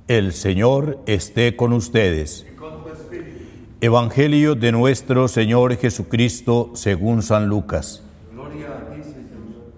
El Señor esté con ustedes. Evangelio de nuestro Señor Jesucristo según San Lucas. Gloria a ti, Señor.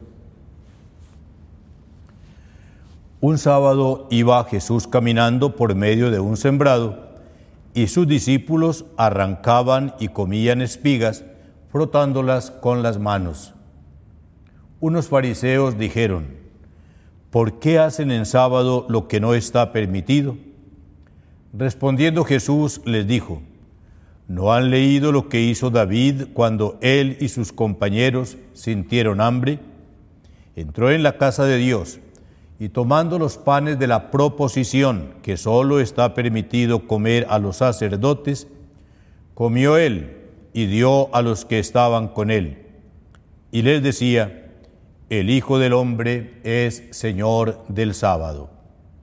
Un sábado iba Jesús caminando por medio de un sembrado, y sus discípulos arrancaban y comían espigas, frotándolas con las manos. Unos fariseos dijeron: ¿por qué hacen en sábado lo que no está permitido? Respondiendo Jesús les dijo: ¿no han leído lo que hizo David cuando él y sus compañeros sintieron hambre? Entró en la casa de Dios y tomando los panes de la proposición, que solo está permitido comer a los sacerdotes, comió él y dio a los que estaban con él. Y les decía: el Hijo del Hombre es Señor del sábado.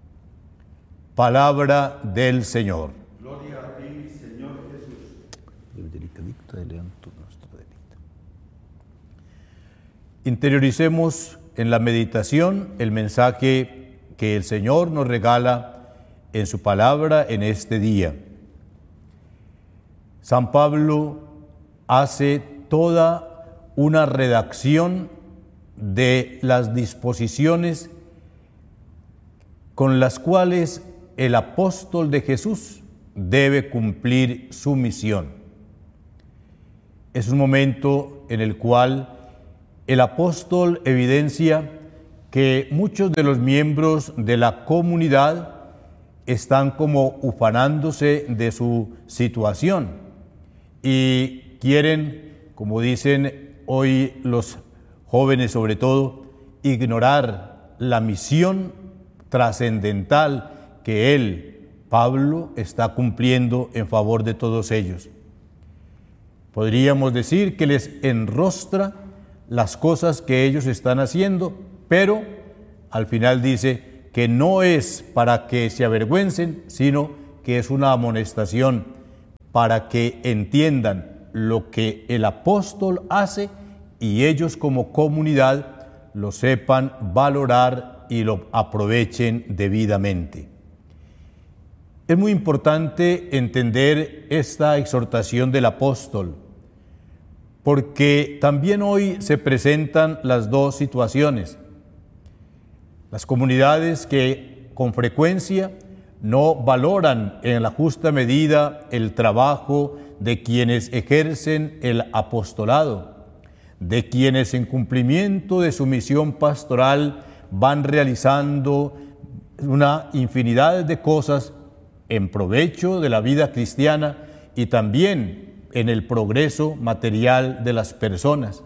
Palabra del Señor. Gloria a ti, Señor Jesús. Interioricemos en la meditación el mensaje que el Señor nos regala en su palabra en este día. San Pablo hace toda una redacción de las disposiciones con las cuales el apóstol de Jesús debe cumplir su misión. Es un momento en el cual el apóstol evidencia que muchos de los miembros de la comunidad están como ufanándose de su situación y quieren, como dicen hoy los jóvenes sobre todo, ignorar la misión trascendental que él, Pablo, está cumpliendo en favor de todos ellos. Podríamos decir que les enrostra las cosas que ellos están haciendo, pero al final dice que no es para que se avergüencen, sino que es una amonestación para que entiendan lo que el apóstol hace y ellos como comunidad lo sepan valorar y lo aprovechen debidamente. Es muy importante entender esta exhortación del apóstol, porque también hoy se presentan las dos situaciones. Las comunidades que con frecuencia no valoran en la justa medida el trabajo de quienes ejercen el apostolado, de quienes en cumplimiento de su misión pastoral van realizando una infinidad de cosas en provecho de la vida cristiana y también en el progreso material de las personas.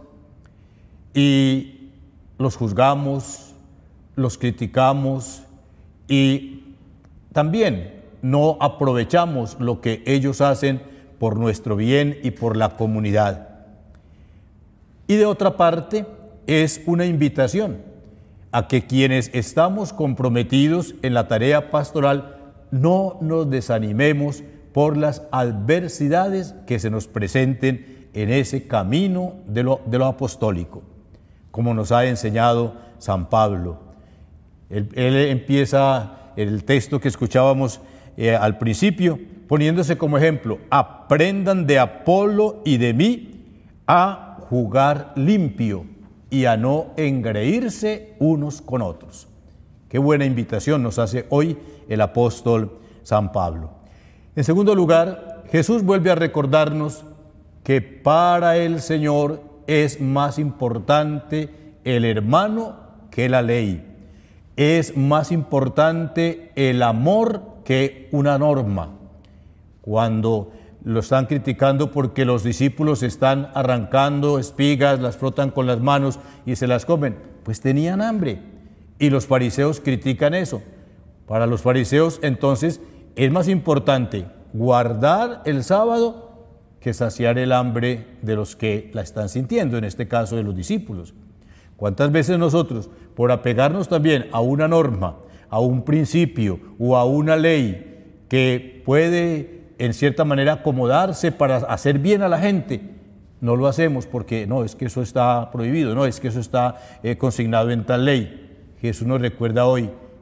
Y los juzgamos, los criticamos y también no aprovechamos lo que ellos hacen por nuestro bien y por la comunidad. Y de otra parte, es una invitación a que quienes estamos comprometidos en la tarea pastoral no nos desanimemos por las adversidades que se nos presenten en ese camino de lo apostólico, como nos ha enseñado San Pablo. Él empieza el texto que escuchábamos al principio, poniéndose como ejemplo: aprendan de Apolo y de mí a jugar limpio y a no engreírse unos con otros. Qué buena invitación nos hace hoy el apóstol San Pablo. En segundo lugar, Jesús vuelve a recordarnos que para el Señor es más importante el hermano que la ley. Es más importante el amor que una norma. Cuando lo están criticando porque los discípulos están arrancando espigas, las frotan con las manos y se las comen, pues tenían hambre. Y los fariseos critican eso. Para los fariseos, entonces, es más importante guardar el sábado que saciar el hambre de los que la están sintiendo, en este caso de los discípulos. ¿Cuántas veces nosotros, por apegarnos también a una norma, a un principio o a una ley que puede en cierta manera acomodarse para hacer bien a la gente, no lo hacemos porque no, es que eso está prohibido, no, es que eso está consignado en tal ley? Jesús nos recuerda hoy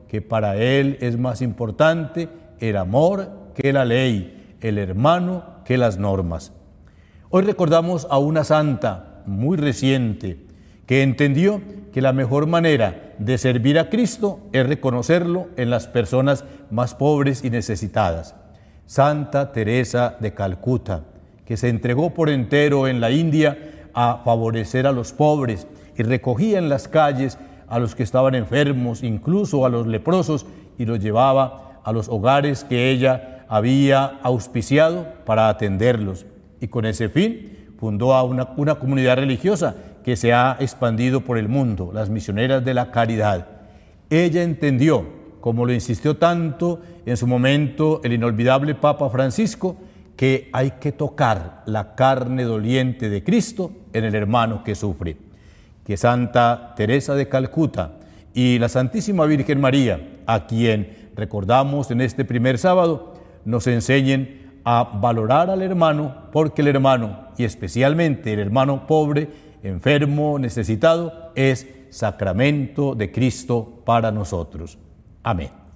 que para él es más importante el amor que la ley, el hermano que las normas. Hoy recordamos a una santa muy reciente que entendió que la mejor manera de servir a Cristo es reconocerlo en las personas más pobres y necesitadas. Santa Teresa de Calcuta, que se entregó por entero en la India a favorecer a los pobres y recogía en las calles a los que estaban enfermos, incluso a los leprosos, y los llevaba a los hogares que ella había auspiciado para atenderlos. Y con ese fin fundó a una comunidad religiosa que se ha expandido por el mundo, las Misioneras de la Caridad. Ella entendió, como lo insistió tanto en su momento el inolvidable Papa Francisco, que hay que tocar la carne doliente de Cristo en el hermano que sufre. Que Santa Teresa de Calcuta y la Santísima Virgen María, a quien recordamos en este primer sábado, nos enseñen a valorar al hermano, porque el hermano, y especialmente el hermano pobre, enfermo, necesitado, es sacramento de Cristo para nosotros. Amén.